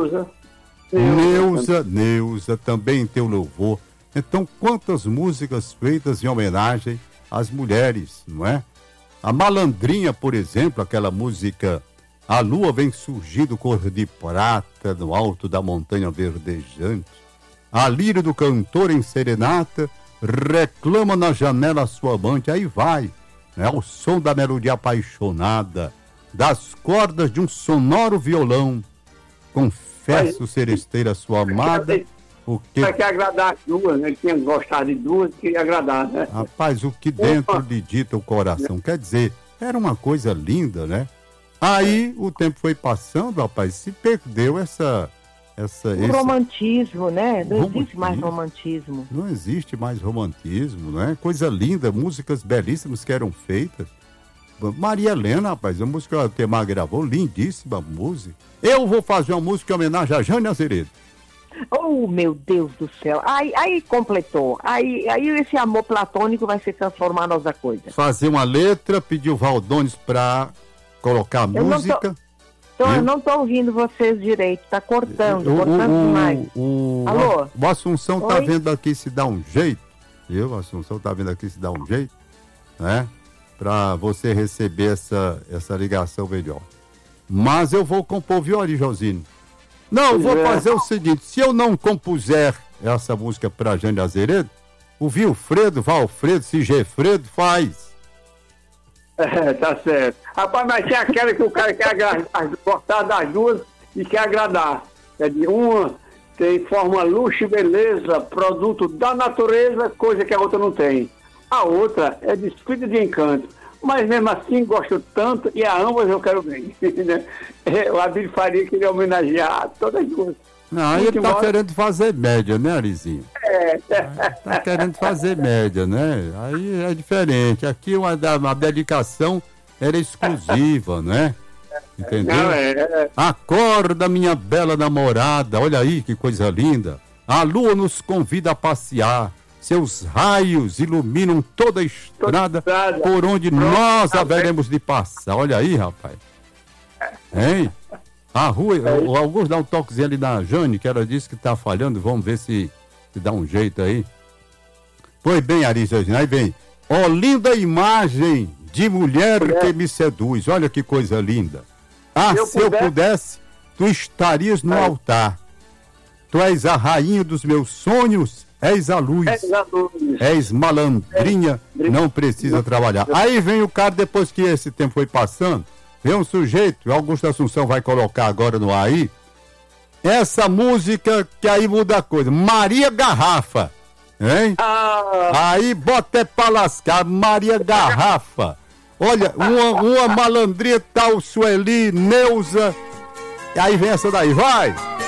Neuza também tem o louvor. Então, quantas músicas feitas em homenagem às mulheres, não é? A Malandrinha, por exemplo, aquela música A Lua Vem Surgindo Cor de Prata no alto da montanha verdejante. A lira do cantor em serenata reclama na janela a sua amante. Aí vai, né? O som da melodia apaixonada, das cordas de um sonoro violão. Confesso ser esteira sua amada. Vai querer agradar as duas, né? Ele tinha gostado de duas, queria agradar, né? Rapaz, o que dentro lhe dita o coração. Quer dizer, era uma coisa linda, né? Aí o tempo foi passando, rapaz, se perdeu esse romantismo, né? Não existe mais romantismo. Não existe mais romantismo, né? Coisa linda, músicas belíssimas que eram feitas. Maria Helena, rapaz, a música que a Mar gravou, lindíssima música. Eu vou fazer uma música em homenagem a Jane Azeredo. Oh, meu Deus do céu. Aí completou. Aí esse amor platônico vai se transformar em outra coisa. Fazer uma letra, pedir o Valdones pra colocar a música. Eu não tô ouvindo vocês direito. Tá cortando demais. Alô? O Assunção tá vendo aqui se dá um jeito. O Assunção tá vendo aqui se dá um jeito, né? Pra você receber essa ligação melhor. Mas eu vou compor violino, Josino. Não, eu vou fazer o seguinte, se eu não compuser essa música pra Jane Azeredo, o Vilfredo, Valfredo, Sigefredo faz. Tá certo. Rapaz, mas tem aquela que o cara quer gostar das duas e quer agradar. É de uma tem forma luxo e beleza, produto da natureza, coisa que a outra não tem. A outra é de espírito de encanto. Mas mesmo assim gosto tanto e a ambas eu quero bem. O Abílio Faria queria homenagear todas as duas. Não, ele tá querendo fazer média, né, Arizinho? Tá querendo fazer média, né? Aí é diferente. Aqui uma dedicação era exclusiva, né? Entendeu? Acorda, minha bela namorada. Olha aí que coisa linda. A lua nos convida a passear. Seus raios iluminam toda a estrada por onde nós haveremos de passar. Olha aí, rapaz. Hein? A rua, o Augusto dá um toquezinho ali na Jane, que ela disse que tá falhando. Vamos ver se dá um jeito aí. Pois bem, Arizinho, aí vem. Ó, linda imagem de mulher que me seduz. Olha que coisa linda. Se eu pudesse, tu estarias no altar. Tu és a rainha dos meus sonhos. És a luz, és malandrinha, não precisa trabalhar. Aí vem o cara, depois que esse tempo foi passando, vem um sujeito, o Augusto Assunção vai colocar agora no ar aí, essa música que aí muda a coisa, Maria Garrafa, hein? Aí bota pra lascar, Maria Garrafa. Olha, uma malandrinha tal, Sueli, Neuza, e aí vem essa daí, vai!